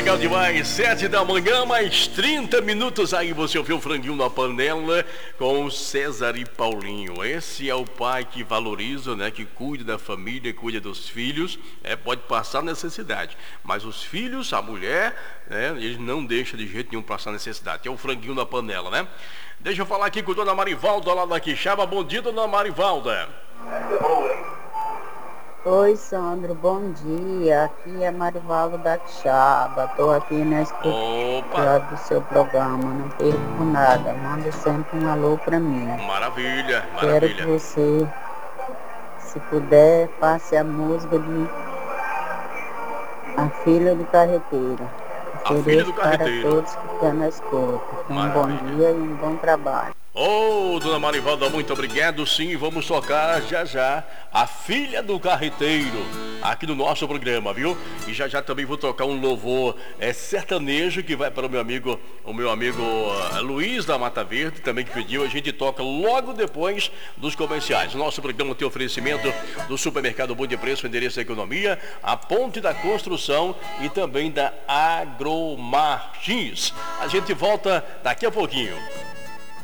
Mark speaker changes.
Speaker 1: Legal demais, 7 da manhã, mais 30 minutos aí você ouviu o Franguinho na Panela com César e Paulinho. Esse é o pai que valoriza, né, que cuida da família, cuida dos filhos, pode passar necessidade, mas os filhos, a mulher, né, eles não deixam de jeito nenhum passar necessidade. É o Franguinho na Panela, né? Deixa eu falar aqui com a dona Marivalda lá da Quixaba. Bom dia, dona Marivalda.
Speaker 2: Oi, Sandro, bom dia. Aqui é Marivaldo da Quixaba. Estou aqui na escuta do seu programa. Não perco nada. Manda sempre um alô para mim.
Speaker 1: Maravilha, maravilha.
Speaker 2: Quero que você, se puder, passe a música de A Filha do Carreteiro.
Speaker 1: A Filha do Carreteiro.
Speaker 2: Para todos que estão na escuta. Um bom dia e um bom trabalho.
Speaker 1: Dona Marivalda, muito obrigado. Sim, vamos tocar já já A Filha do Carreteiro aqui no nosso programa, viu? E já já também vou tocar um louvor sertanejo que vai para o meu amigo Luiz da Mata Verde, também que pediu. A gente toca logo depois dos comerciais. Nosso programa tem oferecimento do Supermercado Bom de Preço, Endereço da Economia, a Ponte da Construção e também da Agromartins. A gente volta daqui a pouquinho.